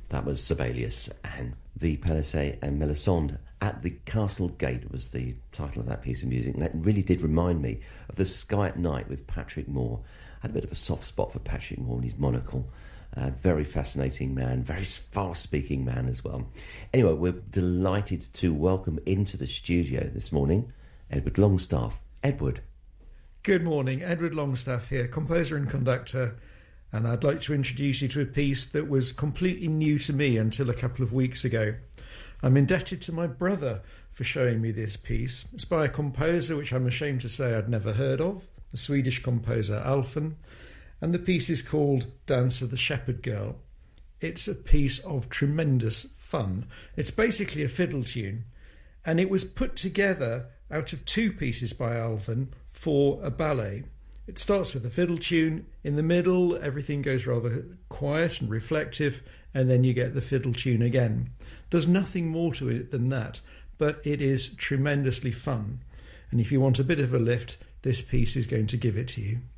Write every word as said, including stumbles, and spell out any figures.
That was Sibelius and the Palissé and Melisande at the Castle Gate was the title of that piece of music. And that really did remind me of The Sky at Night with Patrick Moore. I had a bit of a soft spot for Patrick Moore and his monocle. Uh, very fascinating man, very fast-speaking man as well. Anyway, we're delighted to welcome into the studio this morning Edward Longstaff. Edward. Good morning, Edward Longstaff here, composer and conductor. And I'd like to introduce you to a piece that was completely new to me until a couple of weeks ago. I'm indebted to my brother for showing me this piece. It's by a composer which I'm ashamed to say I'd never heard of, the Swedish composer Alfen, and the piece is called Dance of the Shepherd Girl. It's a piece of tremendous fun. It's basically a fiddle tune, and it was put together out of two pieces by Alfen for a ballet. It starts with a fiddle tune. In the middle, everything goes rather quiet and reflective, and then you get the fiddle tune again. There's nothing more to it than that, but it is tremendously fun. And if you want a bit of a lift, this piece is going to give it to you.